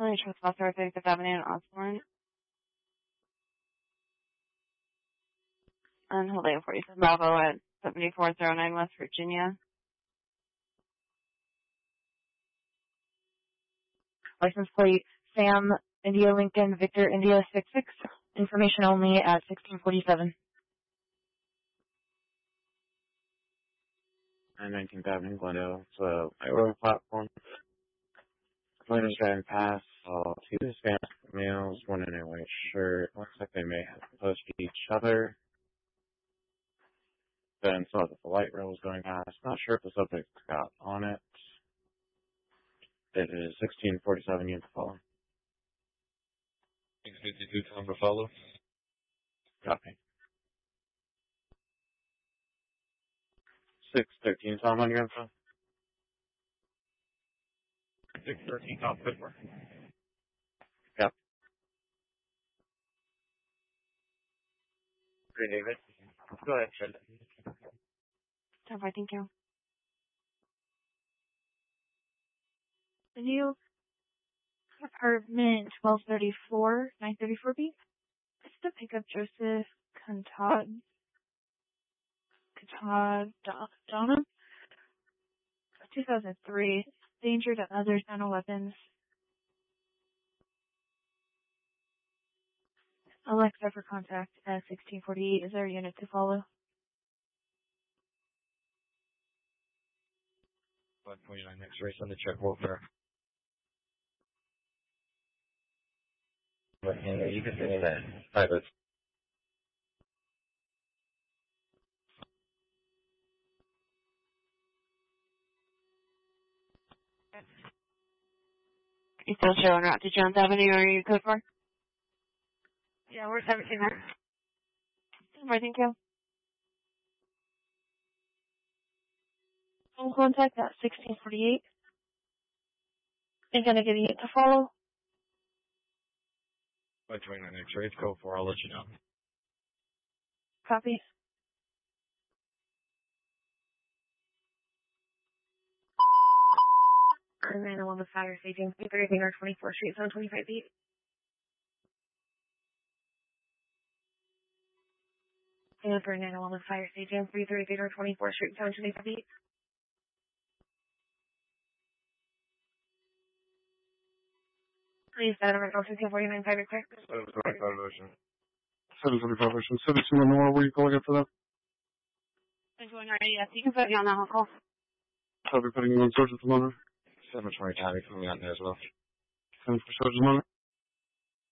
Calling Trustmaster 35th Avenue in Osborne. And Hidalgo 47 Bravo at 7409 West Virginia. License plate Sam India Lincoln Victor India 66. Information only at 1647. 19th Avenue, Glendale. It's a railroad platform. Cleaners driving past, saw two Hispanic males, one in a white shirt. Looks like they may have pushed each other. Then saw that the light rail was going past. Not sure if the subject got on it. It is 1647 units to follow. 652 time to follow. Copy. 613 time on your info. 613 top Pittsburgh. Yep. Great, David. Go ahead, Fred. I thank you. The new apartment 1234, 934B. This is to pick up Joseph Catadona, 2003. Danger to others, no weapons. Alexa for contact at 1648. Is there a unit to follow? 529 next race on the check welfare. You can say that. Private. You still showing Route to Jones Avenue, or are you code for? Yeah, where's everything at? Thank you. Phone contact at 1648. Ain't gonna give you to follow. 529 next race, go for, I'll let you know. Copy. Man along the fire staging 330 North 24th Street, zone 25 feet. And for man along the fire staging 330 North 24th Street, zone 25 feet. Please, Madam Ocean 249 private clear. 745 Ocean. 745 Ocean. 17 Lenore, were you calling after that? I'm going already, yes. You can put me on that whole call. I'll be putting you on Sergeant Lenore. 720 Tommy, put me on there as well. 10 for Sergeant Lenore.